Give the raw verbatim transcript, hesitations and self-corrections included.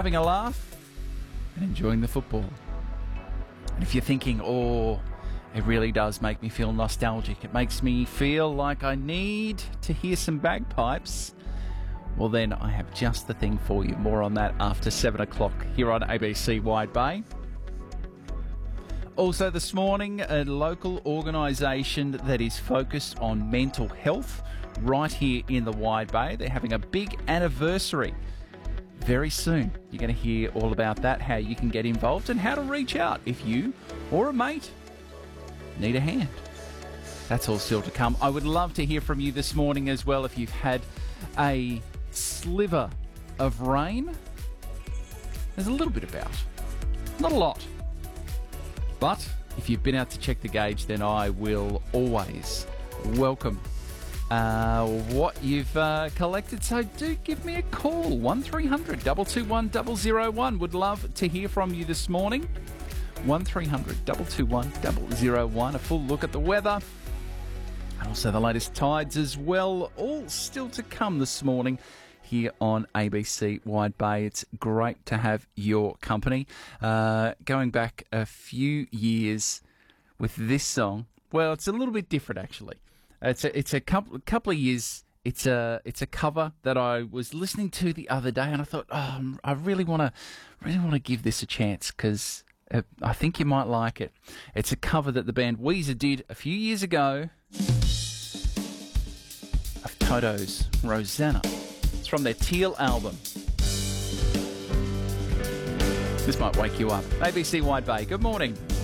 having a laugh and enjoying the football. And if you're thinking, oh, it really does make me feel nostalgic, it makes me feel like I need to hear some bagpipes, well then I have just the thing for you. More on that after seven o'clock here on A B C Wide Bay. Also this morning, a local organisation that is focused on mental health right here in the Wide Bay. They're having a big anniversary very soon. You're going to hear all about that, how you can get involved and how to reach out if you or a mate need a hand. That's all still to come. I would love to hear from you this morning as well if you've had a sliver of rain. There's a little bit about, not a lot. But if you've been out to check the gauge, then I will always welcome uh, what you've uh, collected. So do give me a call, one three hundred two two one zero zero one. Would love to hear from you this morning. one three hundred two two one zero zero one. A full look at the weather and also the latest tides as well. All still to come this morning here on A B C Wide Bay. It's great to have your company. Uh, going back a few years with this song, well, it's a little bit different actually. It's a, it's a couple, couple of years. It's a it's a cover that I was listening to the other day, and I thought, oh, I really want to really want to give this a chance because I think you might like it. It's a cover that the band Weezer did a few years ago of Toto's Rosanna. It's from their Teal album. This might wake you up. A B C Wide Bay, good morning.